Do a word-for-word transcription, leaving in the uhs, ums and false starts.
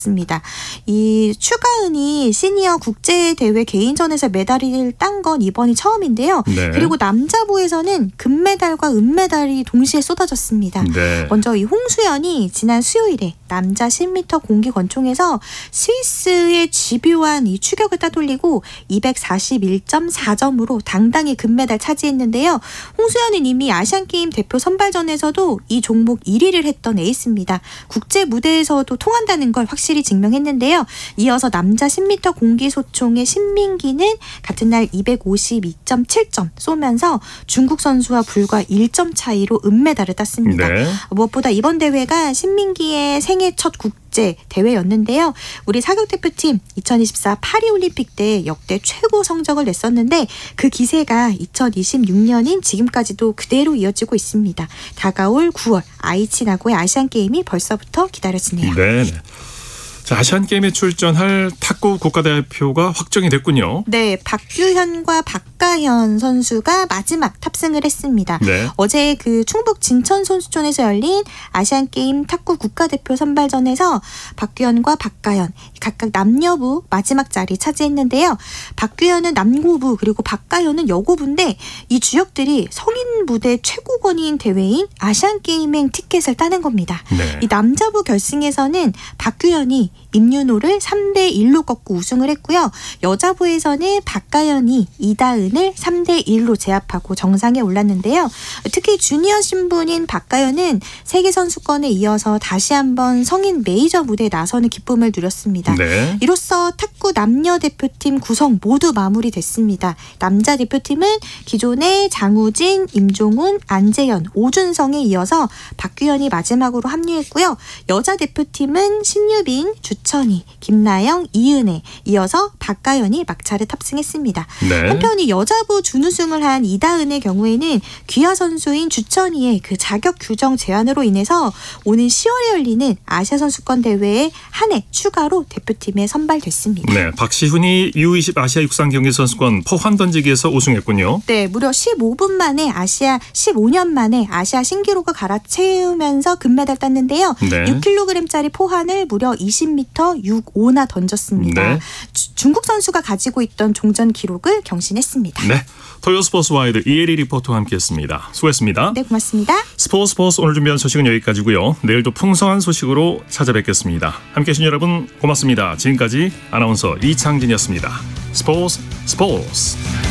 습니다. 이 추가은이 시니어 국제대회 개인전에서 메달을 딴 건 이번이 처음인데요. 네. 그리고 남자부에서는 금메달과 은메달이 동시에 쏟아졌습니다. 네. 먼저 이 홍수연이 지난 수요일에 남자 십 미터 공기 권총에서 스위스의 집요한 이 추격을 따돌리고 이백사십일 점 사 점으로 당당히 금메달 차지했는데요. 홍수연은 이미 아시안게임 대표 선발전에서도 이 종목 일 위를 했던 에이스입니다. 국제 무대에서도 통한다는 걸 확실히 증명했는데요. 이어서 남자 십 미터 공기소총의 신민기는 같은 날 이백오십이 점 칠 점 쏘면서 중국 선수와 불과 일 점 차이로 은메달을 땄습니다. 네. 무엇보다 이번 대회가 신민기의 생애 첫 국제 대회였는데요. 우리 사격대표팀 이천이십사 파리올림픽 때 역대 최고 성적을 냈었는데 그 기세가 이천이십육 년인 지금까지도 그대로 이어지고 있습니다. 다가올 구월 아이치 나고야 아시안게임이 벌써부터 기다려지네요. 네. 자, 아시안게임에 출전할 탁구 국가대표가 확정이 됐군요. 네, 박규현과 박가현 선수가 마지막 탑승을 했습니다. 네. 어제 그 충북 진천 선수촌에서 열린 아시안게임 탁구 국가대표 선발전에서 박규현과 박가현 각각 남녀부 마지막 자리 차지했는데요. 박규현은 남고부 그리고 박가현은 여고부인데 이 주역들이 성인 무대 최고권인 대회인 아시안게임행 티켓을 따는 겁니다. 네. 이 남자부 결승에서는 박규현이 임윤호를 삼 대 일로 꺾고 우승을 했고요. 여자부에서는 박가연이 이다은을 삼 대 일로 제압하고 정상에 올랐는데요. 특히 주니어 신분인 박가연은 세계선수권에 이어서 다시 한번 성인 메이저 무대에 나서는 기쁨을 누렸습니다. 네. 이로써 탁구 남녀 대표팀 구성 모두 마무리됐습니다. 남자 대표팀은 기존의 장우진, 임종훈, 안재현, 오준성에 이어서 박규현이 마지막으로 합류했고요. 여자 대표팀은 신유빈, 주천희, 김나영, 이은혜 이어서 박가연이 막차를 탑승했습니다. 네. 한편 이 여자부 준우승을 한 이다은의 경우에는 귀하 선수인 주천희의 그 자격 규정 제한으로 인해서 오는 시월에 열리는 아시아 선수권 대회에 한 해 추가로 대표팀에 선발됐습니다. 네, 박시훈이 유 이십 아시아 육상 경기 선수권 포환 던지기에서 우승했군요. 네, 무려 십오 분 만에 아시아 십오 년 만에 아시아 신기록을 갈아채우면서 금메달 땄는데요. 네. 육 킬로그램짜리 포환을 무려 이십 미터 육십오나 던졌습니다. 네. 주, 중국 선수가 가지고 있던 종전 기록을 경신했습니다. 네, 토요스포츠 와이드 이혜리 리포터와 함께했습니다. 수고했습니다. 네, 고맙습니다. 스포츠 스포츠 오늘 준비한 소식은 여기까지고요. 내일도 풍성한 소식으로 찾아뵙겠습니다. 함께해 주신 여러분 고맙습니다. 지금까지 아나운서 이창진이었습니다. 스포츠 스포츠.